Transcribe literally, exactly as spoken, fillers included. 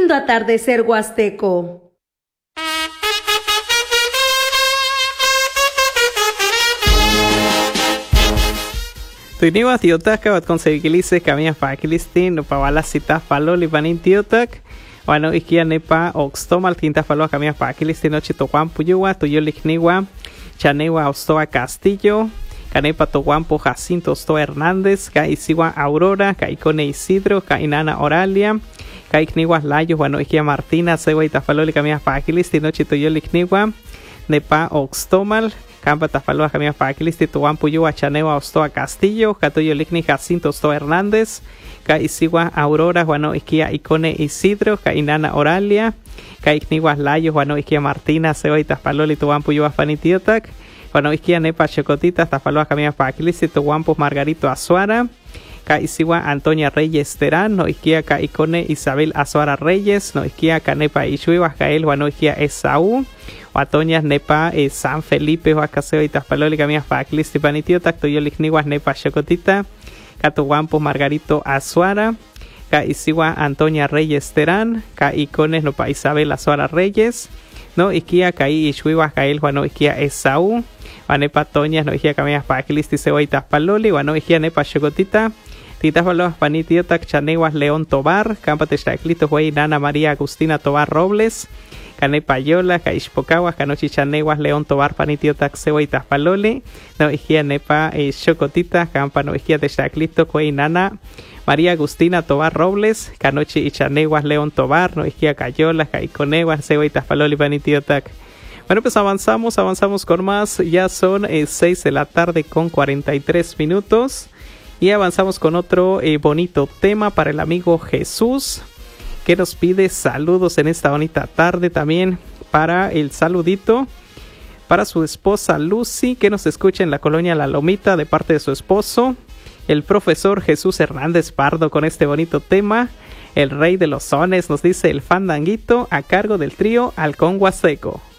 Lindo atardecer huasteco. Tuiniwa tiotak kabat conseguilice camia paquilistin pa balasita faloli panin tiotak. Bueno, ikia nepa oxtomal tinta falo camia paquilistin nochi toquan puyuwa tuyolikniwa chanewa ostoa Castillo. Canepa Toguampo Jacinto Ostoa Hernández, Caisiwa Aurora, Caicone Isidro, Cainana Oralia, Caicniwa Layo, Juano Iquia Martina, Sewa Itafaloli, Camia Paquilis, Tinochi Toyolicniwa, Nepa Oxtomal, Campa Tafaloa, Camia Paquilis, Tituampo Yua, Chanewa Ostoa Castillo, Catoyolicni Jacinto Ostoa Hernández, Caisiwa Aurora, Juano Iquia Icone Isidro, Cainana Oralia, Caicniwa Layo, Juano Iquia Martina, Sewa Itafaloli, Tuampo Yua Fanitiotac, Bueno, isquia nepa chocotita, tafaloa camia paquilis, Toguampos Margarito Azuara, Caisiwa Antonia Reyes Terán, no isquia Caicone Isabel Azuara Reyes, no isquia Canepa Ishuiwa, Cael, no isquia Esaú, Atoñas nepa eh, San Felipe, Huacaseo y Tafaloli camia paquilis, Tipanitio, Tactoyolicniwas nepa chocotita, Catoguampos Margarito Azuara, Caisiwa Antonia Reyes Terán, Caicones nopa Isabel Azuara Reyes, no isquia Cai Ishuiwa, Cael, no isquia Esaú, Anepa Toñas, no hija camia paquilis, Tisewaitas Paloli, Wano hija nepa chocotita, Titas Valos Panitiotac, Chaneguas León Tobar, Campa Textaclito, Huey Nana María Agustina Tobar Robles, Canepa Yola, Caixpocaguas, Canochi Chaneguas León Tobar Panitiotac, Sewaitas Paloli, no hija nepa eh, chocotita, Campa no hija Textaclito, Huey Nana María Agustina Tobar Robles, Canochi y Chaneguas León Tobar, no hija Cayola, Caiconeguas, Sewaitas Paloli Panitiotac. Bueno, pues avanzamos, avanzamos con más. Ya son eh, seis de la tarde con cuarenta y tres minutos. Y avanzamos con otro eh, bonito tema para el amigo Jesús, que nos pide saludos en esta bonita tarde. También para el saludito para su esposa Lucy, que nos escucha en la colonia La Lomita de parte de su esposo, el profesor Jesús Hernández Pardo, con este bonito tema. El rey de los sones, nos dice el fandanguito, a cargo del trío Halcón Huasteco.